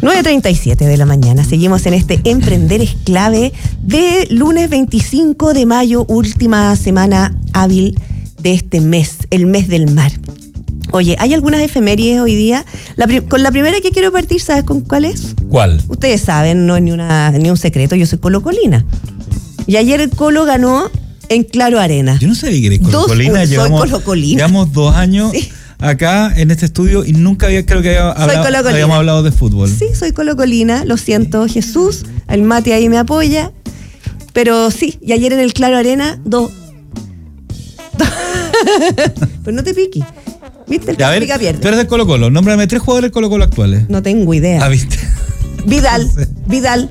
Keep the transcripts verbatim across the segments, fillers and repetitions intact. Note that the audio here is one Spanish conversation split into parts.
nueve treinta y siete de la mañana. Seguimos en este Emprender es Clave de lunes veinticinco de mayo, última semana hábil de este mes, el mes del mar. Oye, hay algunas efemérides hoy día. La pri- con la primera que quiero partir, ¿sabes con cuál es? ¿Cuál? Ustedes saben, no es ni, una, ni un secreto, yo soy colocolina. Y ayer el Colo ganó en Claro Arena. Yo no sabía que eres colocolina. Dos, soy llevamos, colocolina. Llevamos dos años Sí. acá en este estudio y nunca había, creo que había hablado, colocolina. habíamos hablado de fútbol. Sí, soy colocolina, lo siento, Jesús, el Mati ahí me apoya. Pero sí, y ayer en el Claro Arena, dos. Pues no te piques. ¿Viste? El Ya, a ver, pica pierde. tú eres del Colo Colo. Nómbrame tres jugadores del Colo Colo actuales. No tengo idea. Ah, ¿viste? Vidal, No sé. Vidal.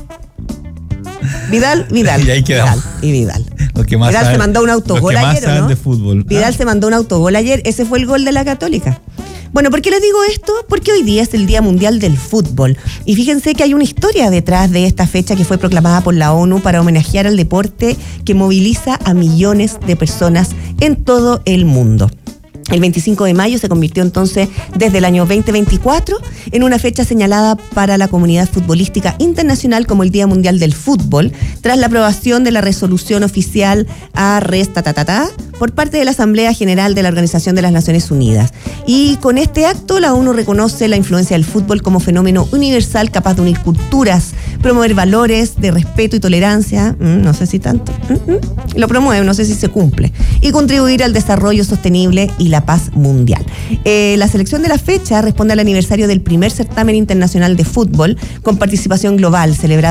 Vidal, Vidal. Y ahí quedamos. Vidal y Vidal. Los que más Vidal saben, se mandó un los autogol que más ayer, ¿o saben no? de fútbol. Vidal Ah. se mandó un autogol ayer. Ese fue el gol de la Católica. Bueno, ¿por qué les digo esto? Porque hoy día es el Día Mundial del Fútbol. Y fíjense que hay una historia detrás de esta fecha que fue proclamada por la ONU para homenajear al deporte que moviliza a millones de personas en todo el mundo. El veinticinco de mayo se convirtió entonces desde el año veinte veinticuatro en una fecha señalada para la comunidad futbolística internacional como el Día Mundial del Fútbol, tras la aprobación de la resolución oficial A R E S ta, ta, ta, ta, por parte de la Asamblea General de la Organización de las Naciones Unidas. Y con este acto la ONU reconoce la influencia del fútbol como fenómeno universal capaz de unir culturas, promover valores de respeto y tolerancia, mm, no sé si tanto, mm, mm, lo promueve, no sé si se cumple, y contribuir al desarrollo sostenible y la paz mundial. Eh, la selección de la fecha responde al aniversario del primer certamen internacional de fútbol con participación global celebrado